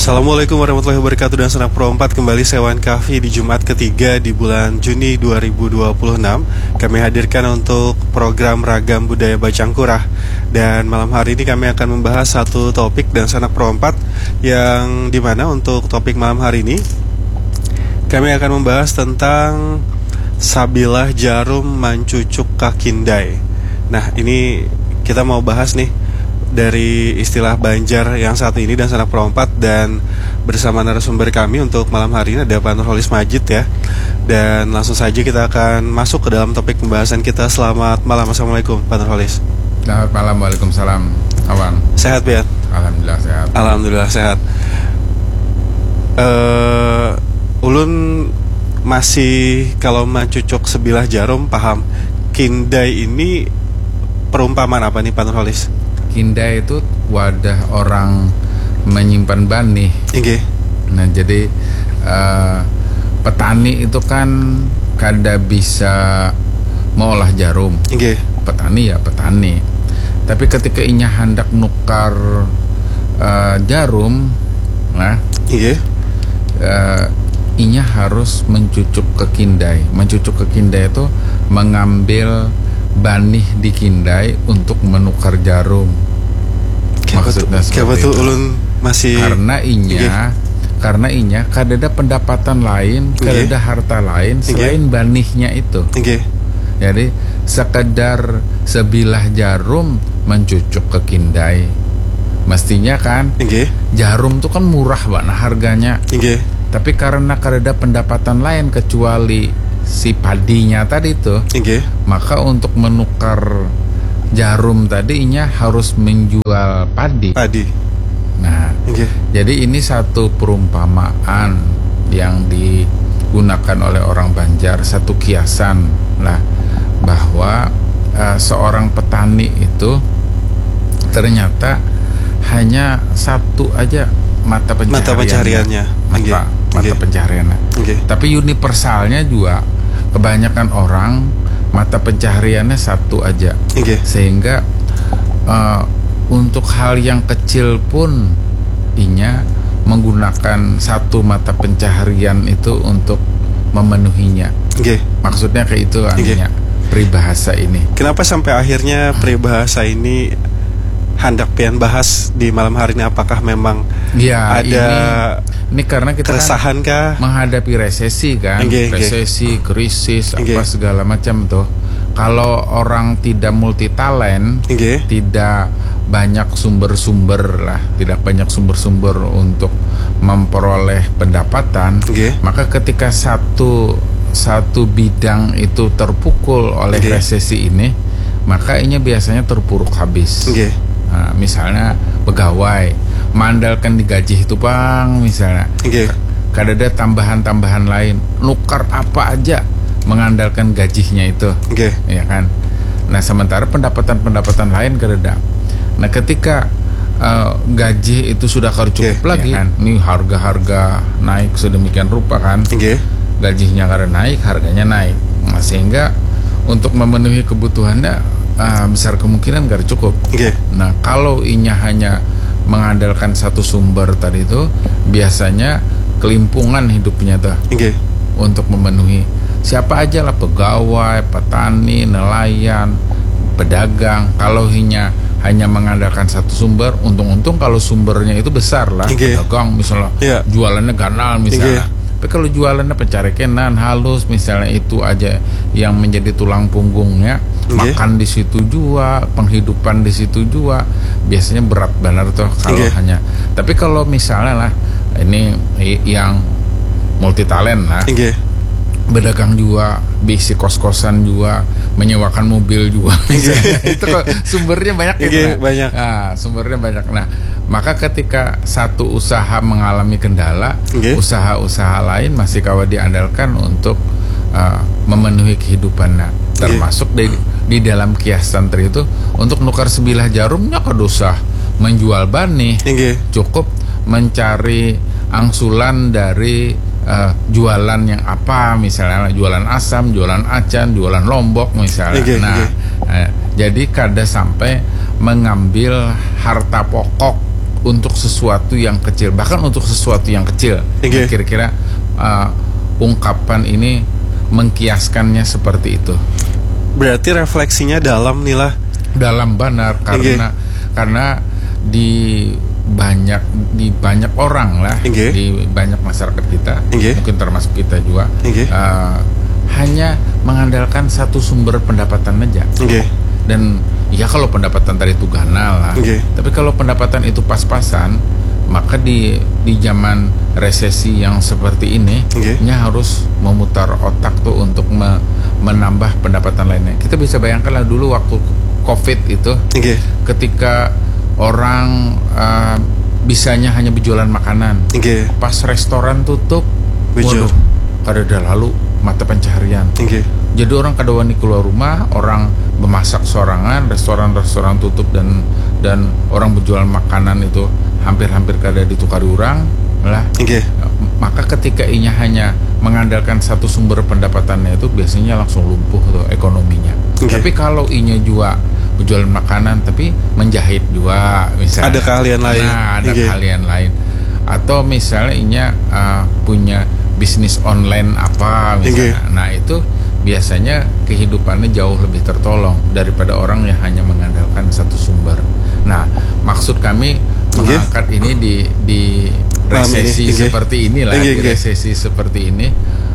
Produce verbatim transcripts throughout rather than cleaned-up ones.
Assalamualaikum warahmatullahi wabarakatuh dan Sanak Pro empat kembali Sewan Kafi di Jumat ketiga di bulan Juni dua ribu dua puluh enam. Kami hadirkan untuk program Ragam Budaya Bacangkurah. Dan malam hari ini kami akan membahas satu topik dan Sanak Pro empat yang dimana untuk topik malam hari ini kami akan membahas tentang Sabilah Jarum Mancucuk Kakindai. Nah, ini kita mau bahas nih dari istilah Banjar yang satu ini dan Sanak Pro empat, dan bersama narasumber kami untuk malam hari ini ada Pak Nurholis Majid ya. Dan langsung saja kita akan masuk ke dalam topik pembahasan kita. Selamat malam, Assalamualaikum Pak Nurholis. Selamat malam, waalaikumsalam. Awan. Sehat Pian? Alhamdulillah sehat. Alhamdulillah sehat. Uh, ulun masih kalau mencucuk sebilah jarum paham. Kindai ini perumpamaan apa nih Pak Nurholis? Kindai itu wadah orang menyimpan banih. Oke. Nah, jadi uh, petani itu kan kada bisa mengolah jarum. Oke. Petani ya petani. Tapi ketika inya hendak nukar uh, jarum, nah, Oke. Uh, inya harus mencucuk ke kindai. Mencucuk ke kindai itu mengambil banih di kindai untuk menukar jarum. Maksudnya seperti itu. Ulun masih karena inya, okay. karena inya kadada pendapatan lain, okay. kadada harta lain selain okay. banihnya itu. Okay. Jadi sekedar sebilah jarum mencucuk ke kindai, mestinya kan okay. jarum tuh kan murah banget harganya. Okay. Tapi karena kadada pendapatan lain kecuali si padinya tadi itu, okay. maka untuk menukar jarum tadinya harus menjual padi. Padi. Nah, okay. jadi ini satu perumpamaan yang digunakan oleh orang Banjar, satu kiasan lah bahwa uh, seorang petani itu ternyata hanya satu aja mata pencahariannya. Mata pencahariannya. Mata, okay. mata okay. pencahariannya. Okay. Tapi universalnya juga kebanyakan orang mata pencahariannya satu aja. Okay. Sehingga uh, untuk hal yang kecil pun inya menggunakan satu mata pencaharian itu untuk memenuhinya. Okay. Maksudnya kayak itu artinya okay. peribahasa ini. Kenapa sampai akhirnya peribahasa ini hendak pian bahas di malam hari ini? Apakah memang ya, ada ini, ini karena kita keresahan kan kah? Menghadapi resesi kan, okay, resesi, okay. krisis, okay. apa segala macam tuh. Kalau orang tidak multi talent, okay. tidak banyak sumber-sumber lah, tidak banyak sumber-sumber untuk memperoleh pendapatan, okay. maka ketika satu satu bidang itu terpukul oleh okay. resesi ini, maka ini biasanya terpuruk habis. Okay. Nah, misalnya pegawai mandalkan digaji itu bang, misalnya okay. kadada tambahan-tambahan lain, nukar apa aja mengandalkan gajinya itu, okay. ya kan. Nah sementara pendapatan-pendapatan lain kadada. Nah ketika uh, gaji itu sudah cukup okay. lagi, ya kan? Nih harga-harga naik sedemikian rupa kan, okay. gajinya karena naik, harganya naik, nah, sehingga untuk memenuhi kebutuhannya Uh, besar kemungkinan gak cukup. Okay. Nah kalau inya hanya mengandalkan satu sumber tadi itu, biasanya kelimpungan hidupnya tuh. Okay. Untuk memenuhi siapa aja lah, pegawai, petani, nelayan, pedagang. Kalau inya hanya mengandalkan satu sumber, untung-untung kalau sumbernya itu besar lah, okay. pedagang misalnya, yeah. jualannya ganal misalnya. Okay. Tapi kalau jualannya pencarekenan halus misalnya, itu aja yang menjadi tulang punggungnya, okay. makan di situ juga, penghidupan di situ juga, biasanya berat benar tuh kalau okay. hanya. Tapi kalau misalnya lah ini yang multi talent lah, okay. berdagang juga, bisi kos-kosan juga, menyewakan mobil juga, okay. itu kok sumbernya banyak okay, gitu. Nah. Banyak. Nah, sumbernya banyak. Nah, maka ketika satu usaha mengalami kendala, okay. usaha-usaha lain masih kawa diandalkan untuk uh, memenuhi kehidupannya. Termasuk okay. di, di dalam kiasan tadi itu, untuk nukar sebilah jarumnya kada usah menjual banih, okay. cukup mencari angsulan dari uh, jualan yang apa, misalnya jualan asam, jualan acan, jualan lombok misalnya. Okay, nah, okay. Uh, jadi kada sampai mengambil harta pokok untuk sesuatu yang kecil, bahkan untuk sesuatu yang kecil. Okay. Kira-kira uh, ungkapan ini mengkiaskannya seperti itu. Berarti refleksinya dalam nih lah. Dalam benar karena okay. karena di banyak di banyak orang lah, okay. di banyak masyarakat kita, okay. mungkin termasuk kita juga, okay. uh, hanya mengandalkan satu sumber pendapatan aja. Okay. Dan ya kalau pendapatan tadi itu ganal lah, okay. tapi kalau pendapatan itu pas-pasan, maka di di zaman resesi yang seperti ini, okay. nya harus memutar otak tuh untuk me, menambah pendapatan lainnya. Kita bisa bayangkan lah dulu waktu COVID itu, okay. ketika orang uh, bisanya hanya berjualan makanan, okay. pas restoran tutup, waduh, kada lalu mata pencaharian. Okay. Jadi orang kada wani keluar rumah, orang memasak sorangan, restoran-restoran tutup dan dan orang berjualan makanan itu hampir-hampir kada ditukari orang lah. Okay. Maka ketika inya hanya mengandalkan satu sumber pendapatannya itu biasanya langsung lumpuh tuh ekonominya. Okay. Tapi kalau inya juga berjualan makanan tapi menjahit juga misalnya, ada keahlian lain. Nah, ada okay. keahlian lain. Atau misalnya inya uh, punya bisnis online apa misalnya. Okay. Nah, itu biasanya kehidupannya jauh lebih tertolong daripada orang yang hanya mengandalkan satu sumber. Nah, maksud kami okay. mengangkat ini di di resesi ini. Okay. seperti inilah, okay. di resesi seperti ini,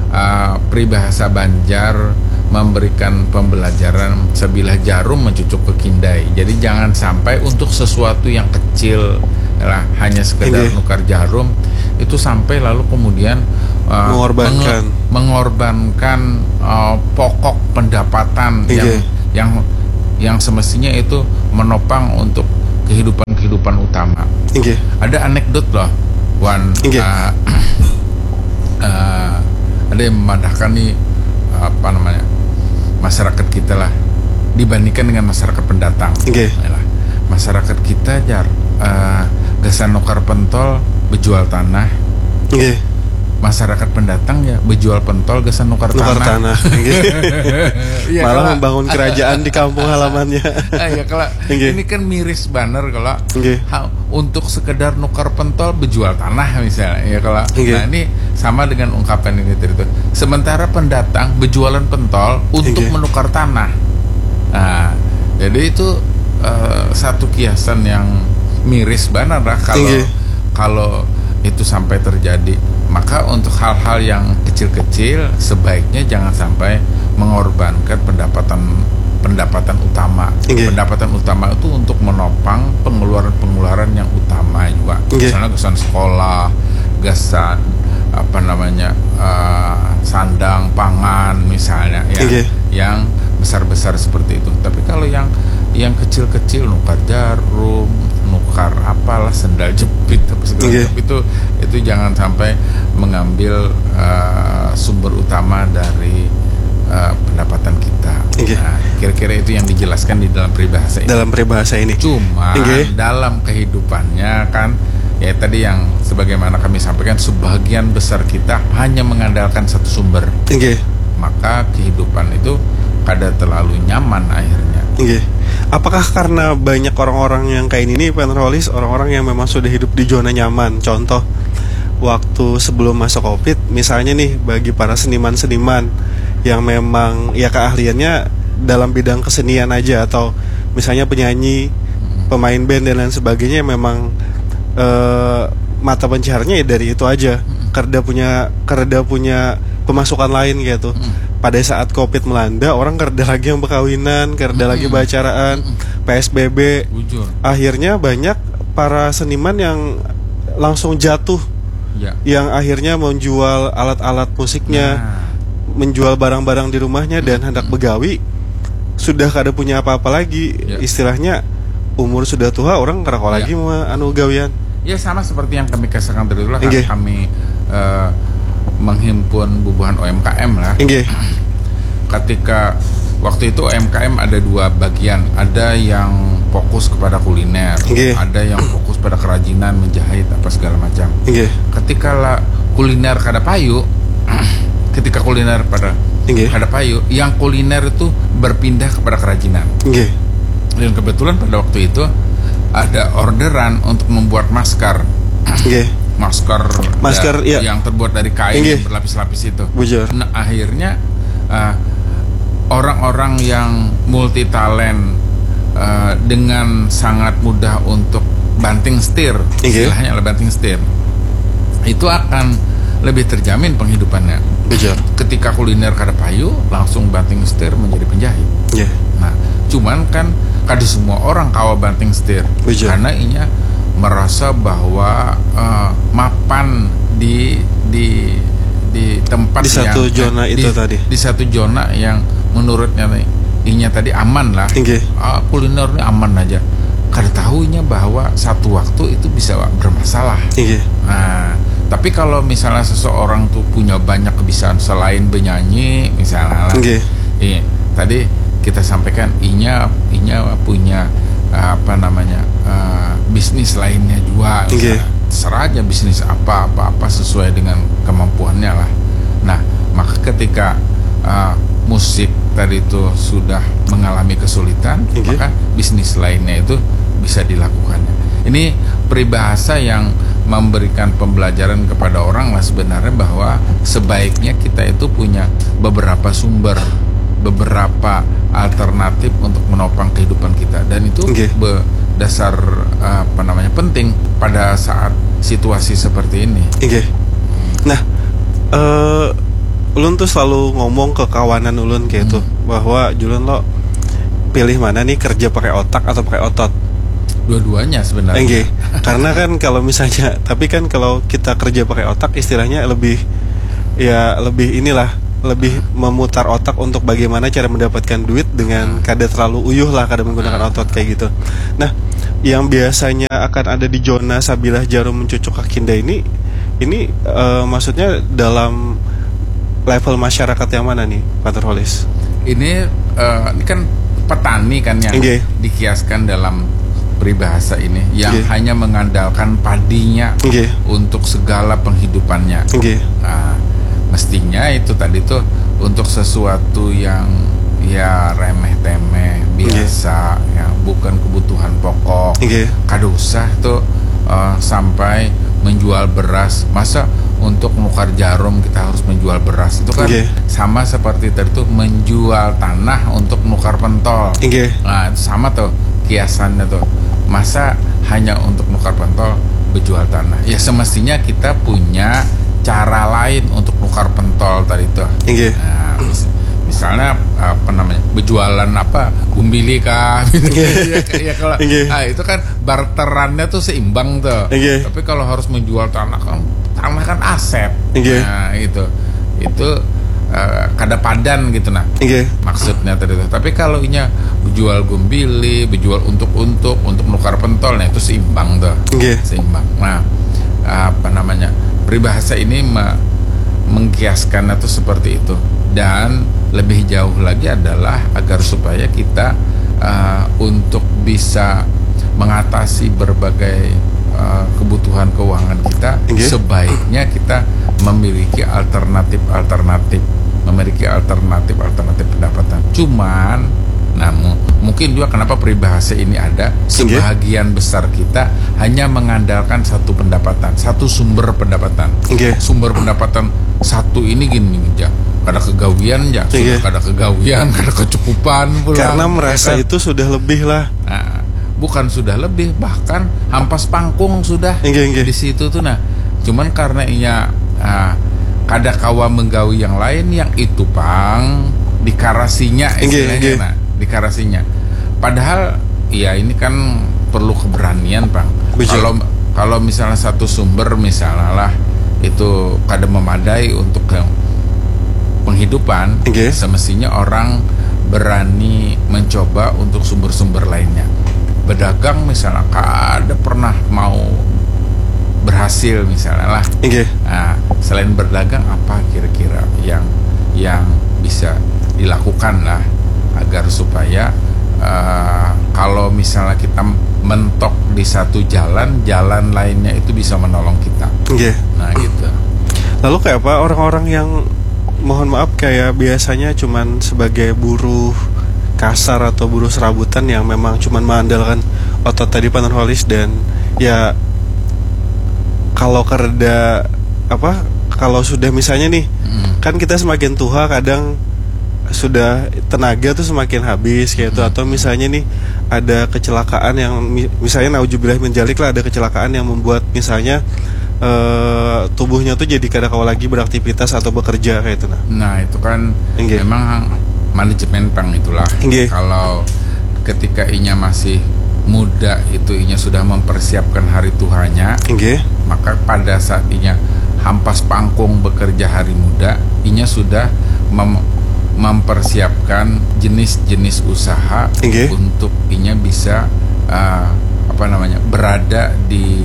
uh, peribahasa Banjar memberikan pembelajaran sebilah jarum mencucuk ke kindai. Jadi jangan sampai untuk sesuatu yang kecil lah, hanya sekedar okay. nukar jarum itu sampai lalu kemudian uh, mengorbankan menge- mengorbankan uh, pokok pendapatan okay. yang yang yang semestinya itu menopang untuk kehidupan-kehidupan utama. Okay. Ada anekdot loh, Wan. Okay. Uh, uh, ada yang memandahkan nih apa namanya masyarakat kita lah dibandingkan dengan masyarakat pendatang. Okay. Nah, masyarakat kita jar uh, gasan nukar pentol berjual tanah. Okay. Masyarakat pendatang ya berjual pentol gasan nukar, nukar tanah. tanah. Okay. ya, malah kalau, membangun kerajaan di kampung halamannya. Ya kalau okay. ini kan miris banner kalau okay. ha, untuk sekedar nukar pentol berjual tanah misalnya. Ya kalau okay. nah ini sama dengan ungkapan ini tadi itu. Sementara pendatang berjualan pentol untuk okay. menukar tanah. Nah, jadi itu uh, satu kiasan yang miris banget lah kalau okay. kalau itu sampai terjadi. Maka untuk hal-hal yang kecil-kecil sebaiknya jangan sampai mengorbankan pendapatan pendapatan utama. Okay. Pendapatan utama itu untuk menopang pengeluaran-pengeluaran yang utama juga. Okay. Misalnya gasan sekolah, gasan apa namanya uh, sandang pangan misalnya ya, okay. yang besar-besar seperti itu. Tapi kalau yang yang kecil-kecil nukar jarum, nukar apalah sendal jepit apa segala okay. itu itu jangan sampai mengambil uh, sumber utama dari uh, pendapatan kita. Okay. Nah, kira-kira itu yang dijelaskan di dalam peribahasa ini. Dalam peribahasa ini. Cuma okay. dalam kehidupannya kan ya tadi yang sebagaimana kami sampaikan sebagian besar kita hanya mengandalkan satu sumber. Okay. Maka kehidupan itu kada terlalu nyaman akhirnya. Okay. Apakah karena banyak orang-orang yang kayak ini, Penrolis, orang-orang yang memang sudah hidup di zona nyaman? Contoh, waktu sebelum masuk COVID, misalnya nih bagi para seniman-seniman yang memang ya keahliannya dalam bidang kesenian aja, atau misalnya penyanyi, pemain band dan lain sebagainya, memang uh, mata pencahariannya ya dari itu aja. Karena punya karena punya pemasukan lain gitu. Pada saat COVID melanda, orang kerja lagi yang berkawinan, kerja hmm. lagi beracaraan, hmm. P S B B. Bujur. Akhirnya banyak para seniman yang langsung jatuh, ya. Yang akhirnya menjual alat-alat musiknya, nah. menjual barang-barang di rumahnya, hmm. dan hendak begawi, sudah kada punya apa-apa lagi. Ya. Istilahnya umur sudah tua, orang kada ya. lagi mau anu gawian. Ya sama seperti yang kami kasihkan dari dulu lah, okay. kami uh, menghimpun bubuhan U M K M lah. Okay. Ketika waktu itu U M K M ada dua bagian, ada yang fokus kepada kuliner, okay. ada yang fokus pada kerajinan, menjahit apa segala macam. Okay. Ketika lah kuliner kada payu, ketika kuliner pada okay. kada payu, yang kuliner itu berpindah kepada kerajinan. Okay. Dan kebetulan pada waktu itu ada orderan untuk membuat masker. Okay. Masker, masker ya, iya. yang terbuat dari kain yang berlapis-lapis itu. Bujur. Nah, akhirnya uh, orang-orang yang multi talent uh, dengan sangat mudah untuk banting setir, okay. istilahnya adalah banting setir, itu akan lebih terjamin penghidupannya. Bujur. Ketika kuliner kada payu, langsung banting setir menjadi penjahit. Yeah. Nah, cuman kan kada semua orang kawa banting setir. Bujur. Karena inya merasa bahwa uh, mapan di di di tempat di satu yang, zona eh, itu di, tadi di satu zona yang menurutnya inya tadi aman lah. Okay. Uh, kulinernya aman aja. Kada tahunya bahwa satu waktu itu bisa bermasalah. Okay. Nah, tapi kalau misalnya seseorang tuh punya banyak kebiasaan selain bernyanyi misalnya, okay. iya, tadi kita sampaikan inya inya punya apa namanya uh, bisnis lainnya juga, okay. Serah aja bisnis apa apa apa sesuai dengan kemampuannya lah. Nah, maka ketika uh, musik tadi itu sudah mengalami kesulitan, okay. maka bisnis lainnya itu bisa dilakukannya. Ini peribahasa yang memberikan pembelajaran kepada orang lah sebenarnya, bahwa sebaiknya kita itu punya beberapa sumber, beberapa alternatif untuk menopang kehidupan kita, dan itu okay. berdasar apa namanya penting pada saat situasi seperti ini. Oke. Okay. Nah, uh, ulun tuh selalu ngomong ke kawanan ulun kayak hmm. tuh bahwa Julian lo pilih mana nih, kerja pakai otak atau pakai otot? Dua-duanya sebenarnya. Okay. Karena kan kalau misalnya, tapi kan kalau kita kerja pakai otak istilahnya lebih ya lebih inilah. lebih memutar otak untuk bagaimana cara mendapatkan duit dengan kada terlalu uyuh lah, kada menggunakan otot kayak gitu. Nah, yang biasanya akan ada di zona sabilah jarum mencucuk kakinda ini, ini uh, maksudnya dalam level masyarakat yang mana nih, Pak Nurholis? Ini, uh, ini kan petani kan yang okay. dikiaskan dalam peribahasa ini, yang okay. hanya mengandalkan padinya okay. untuk segala penghidupannya. Okay. Nah, mestinya itu tadi tuh untuk sesuatu yang ya remeh temeh biasa, okay. ya bukan kebutuhan pokok. Okay. Kada usah tuh uh, sampai menjual beras. Masa untuk menukar jarum kita harus menjual beras? Itu kan okay. sama seperti tadi tuh menjual tanah untuk menukar pentol. Okay. Nah, itu sama tuh kiasannya tuh. Masa hanya untuk menukar pentol berjual tanah? Ya semestinya kita punya cara lain untuk nukar pentol tadi itu. Okay. Nah, mis- misalnya apa namanya, berjualan apa, gumbili kah? ya, ya kalau okay. ah, itu kan barterannya tuh seimbang tuh. Okay. Tapi kalau harus menjual tanah kan, tanah kan aset. Okay. Nah itu itu uh, kada padan gitu nah. Okay. Maksudnya tadi itu. Tapi kalau inya berjual gumbili, berjual untuk-untuk untuk nukar pentol, nah itu seimbang tuh. Okay. Seimbang. Nah, apa namanya, peribahasa ini me- mengkiaskan itu seperti itu. Dan lebih jauh lagi adalah agar supaya kita uh, untuk bisa mengatasi berbagai uh, kebutuhan keuangan kita, okay. sebaiknya kita memiliki alternatif-alternatif, memiliki alternatif-alternatif pendapatan. Cuman namun mungkin juga kenapa peribahasa ini ada, sebagian besar kita hanya mengandalkan satu pendapatan, satu sumber pendapatan. Okay. Sumber pendapatan satu ini gini aja, kada kegawian ya, okay. kada kegawian, kada kecukupan pula. Karena merasa ya, itu sudah lebih lah. Nah, bukan sudah lebih, bahkan hampas pangkung sudah okay, okay. di situ tuh. Nah, cuman karena inya ah, kada kawa menggawi yang lain yang itu pang dikarasinya istilahnya. Okay, okay. Nah, dikarasinya. Padahal ya ini kan perlu keberanian, Bang. Kalau kalau misalnya satu sumber misalnya lah itu kada memadai untuk penghidupan, okay. semestinya orang berani mencoba untuk sumber-sumber lainnya. Berdagang misalnya kada pernah mau berhasil misalnya lah. Okay. Nah, selain berdagang apa kira-kira yang yang bisa dilakukan lah agar supaya uh, kalau misalnya kita mentok di satu jalan, jalan lainnya itu bisa menolong kita. Okay. Nah gitu. Lalu kayak apa orang-orang yang mohon maaf kayak biasanya cuman sebagai buruh kasar atau buruh serabutan yang memang cuman mengandalkan otot tadi panorhalis dan ya kalau kereda apa kalau sudah misalnya nih hmm. kan kita semakin tua kadang sudah tenaga tuh semakin habis kayak itu hmm. atau misalnya nih ada kecelakaan yang misalnya nauzubillah min dzalik lah, ada kecelakaan yang membuat misalnya Uh, tubuhnya tuh jadi kada kawa lagi beraktivitas atau bekerja kayak itu nah. Nah itu kan Enggak. memang manajemen pang itulah. Enggak. Kalau ketika inya masih muda itu inya sudah mempersiapkan hari tuanya, Enggak. maka pada saat inya hampas pangkung bekerja hari muda, inya sudah mem- mempersiapkan jenis-jenis usaha Enggak. untuk inya bisa uh, apa namanya berada di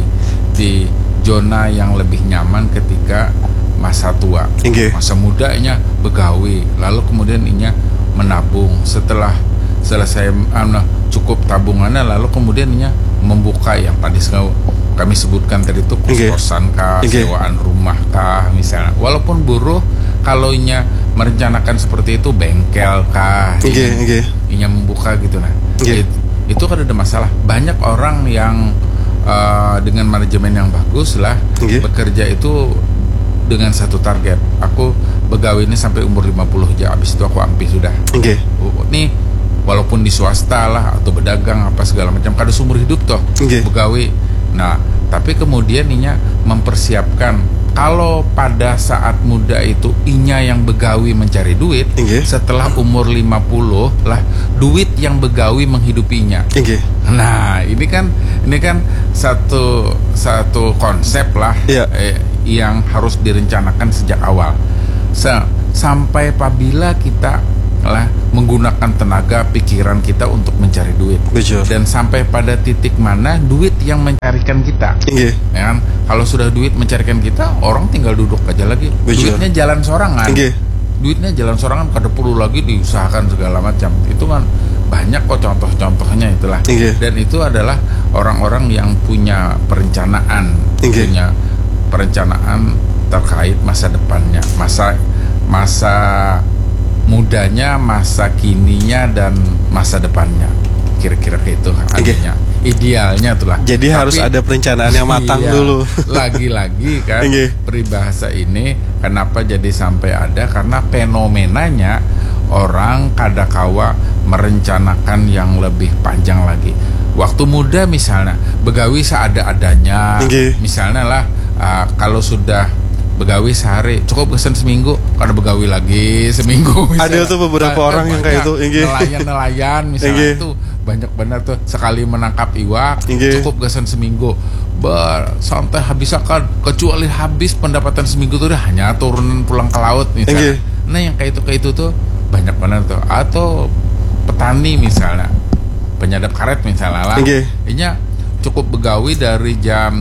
di zona yang lebih nyaman ketika masa tua. Okay. Masa mudanya begawi, lalu kemudian inya menabung. Setelah selesai uh, cukup tabungannya, lalu kemudian inya membuka yang tadi kami sebutkan tadi itu kos-kosan kah, okay. sewaan rumah kah misalnya. Walaupun buruh, kalau inya merencanakan seperti itu bengkel kah, okay. inya, okay. inya membuka gitu nah. Okay. It, itu kan ada masalah. Banyak orang yang Uh, dengan manajemen yang bagus lah okay. bekerja itu dengan satu target. Aku begawi ini sampai umur lima puluh aja, habis itu aku ampi sudah. Okay. Uh, nih walaupun di swasta lah atau berdagang apa segala macam kada seumur hidup toh okay. begawi. Nah tapi kemudian inya mempersiapkan kalau pada saat muda itu inya yang begawi mencari duit, okay. setelah umur lima puluh lah duit yang begawi menghidupinya. Okay. Nah, ini kan ini kan satu satu konsep lah yeah. eh, yang harus direncanakan sejak awal. Se- sampai apabila kita lah menggunakan tenaga pikiran kita untuk mencari duit. Betul. Dan sampai pada titik mana duit yang mencarikan kita. Okay. Ya kan? Kalau sudah duit mencarikan kita, orang tinggal duduk aja lagi. Betul. Duitnya jalan sorangan. Okay. Duitnya jalan sorangan, kada perlu lagi diusahakan segala macam. Itu kan banyak kok contoh-contohnya itulah. Okay. Dan itu adalah orang-orang yang punya perencanaan, okay. punya perencanaan terkait masa depannya, masa masa mudanya, masa kininya, dan masa depannya. Kira-kira kayak itu artinya. Okay. Idealnya itulah. Jadi Tapi, harus ada perencanaan yang matang iya, dulu. Lagi-lagi kan okay. peribahasa ini kenapa jadi sampai ada, karena fenomenanya orang kadakawa merencanakan yang lebih panjang lagi. Waktu muda misalnya begawi seada-adanya. Okay. Misalnya lah uh, kalau sudah begawi sehari cukup kesan seminggu, karena begawi lagi seminggu misalnya. Ada tuh beberapa nah, orang yang kayak itu nelayan-nelayan misalnya itu banyak benar tuh sekali menangkap iwak Inge. cukup kesan seminggu ber santai habis akan kecuali habis pendapatan seminggu tuh udah hanya turunan pulang ke laut misalnya. Inge. Nah yang kayak itu kayak itu tuh banyak benar tuh. Atau petani misalnya penyadap karet misalnya lah ini cukup begawi dari jam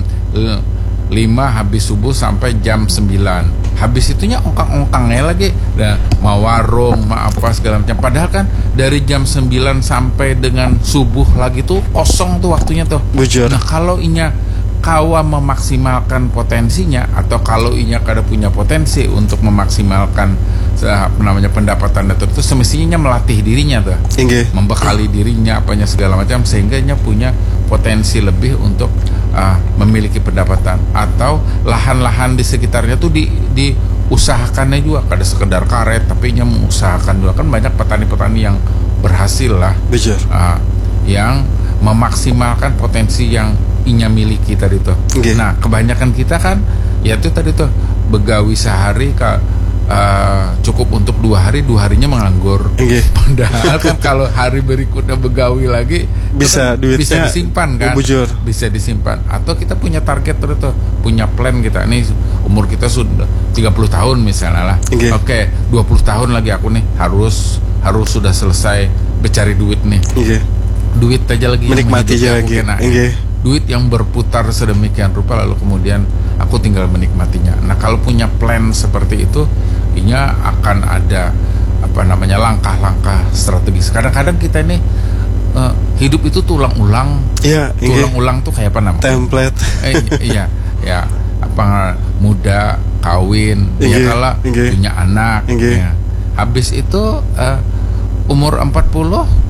lima habis subuh sampai jam sembilan. Habis itunya ongkang-ongkangnya lagi. Nah, mau warung, mau apa segala macam. Padahal kan dari jam sembilan sampai dengan subuh lagi tuh kosong tuh waktunya tuh. Bujur. Nah, kalau inya kawa memaksimalkan potensinya, atau kalau inya kada punya potensi untuk memaksimalkan apa namanya pendapatan itu, semestinya melatih dirinya tuh. Inge. Membekali dirinya apanya segala macam sehingga inya punya potensi lebih untuk Uh, memiliki pendapatan. Atau lahan-lahan di sekitarnya tuh di diusahakannya juga, kada sekedar karet tapi nya mengusahakan juga. Kan banyak petani-petani yang berhasil lah uh, yang memaksimalkan potensi yang inya miliki tadi tuh. Okay. Nah kebanyakan kita kan ya itu tadi tuh begawi sehari ka, uh, cukup untuk dua hari, dua harinya menganggur. Okay. Padahal kan kalau hari berikutnya begawi lagi bisa kan duitnya bisa disimpan kan, bujur. Bisa disimpan. Atau kita punya target terus tuh, punya plan kita nih umur kita sudah tiga puluh tahun misalnya lah. Okay. Oke, dua puluh tahun lagi aku nih harus harus sudah selesai mencari duit nih. Okay. Duit aja lagi menikmati aja lagi. Okay. Duit yang berputar sedemikian rupa lalu kemudian aku tinggal menikmatinya. Nah, kalau punya plan seperti itu, inya akan ada apa namanya langkah-langkah strategis. Kadang-kadang kita ini uh, hidup itu tulang-ulang. Iya, tulang-ulang tuh kayak apa namanya? Template. Eh, iya, ya apa muda, kawin, ya kala punya anak. Ya. Habis itu uh, umur empat puluh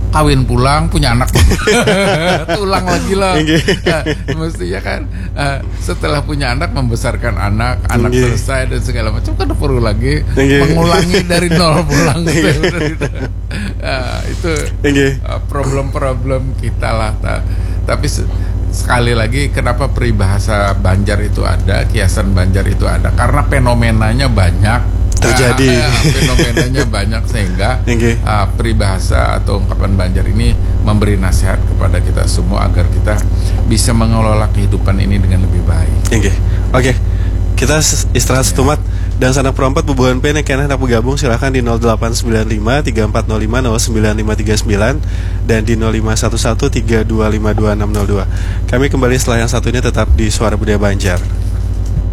kawin pulang punya anak tulang lagi lah. Nah, mestinya kan uh, setelah punya anak membesarkan anak, anak Nggih. selesai dan segala macam kan perlu lagi Nggih. mengulangi dari nol pulang. uh, itu uh, problem-problem kita lah. Ta- tapi se- sekali lagi kenapa peribahasa Banjar itu ada, kiasan Banjar itu ada, karena fenomenanya banyak terjadi. uh, uh, fenomenanya banyak sehingga uh, peribahasa atau ungkapan Banjar ini memberi nasihat kepada kita semua agar kita bisa mengelola kehidupan ini dengan lebih baik. Oke, oke. Kita istirahat setumat dan sanak perempat bubuhan P nek keneh hendak bergabung silahkan di nol delapan sembilan lima tiga empat nol lima nol sembilan lima tiga sembilan dan di nol lima satu satu tiga dua lima dua enam nol dua. Kami kembali setelah yang satunya tetap di Suara Budaya Banjar.